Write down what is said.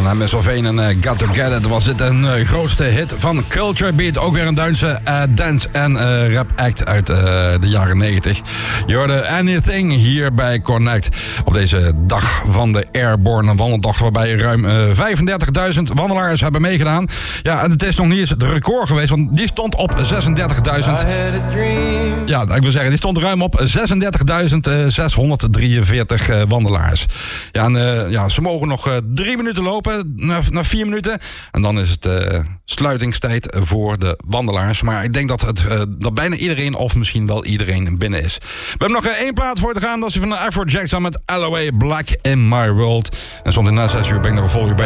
hem is Sylvain en Got To Get It was dit een grootste hit van Culture Beat. Ook weer een Duitse dance- en rap act uit de jaren 90. Je hoorde Anything hier bij Connect. Op deze dag van de Airborne Wandeldag, waarbij ruim 35.000 wandelaars hebben meegedaan. Ja, en het is nog niet eens het record geweest, want die stond op 36.000. Ja, ik wil zeggen, die stond ruim op 36.643 wandelaars. Ja, en ze mogen nog 3 minuten lopen, na 4 minuten. En dan is het sluitingstijd voor de wandelaars. Maar ik denk dat bijna iedereen, of misschien wel iedereen, binnen is. We hebben nog 1 plaat voor te gaan. Dat is van Afrojack samen met LOA, Black in My World. En soms na 6 uur ben ik nog een vol uur bezig.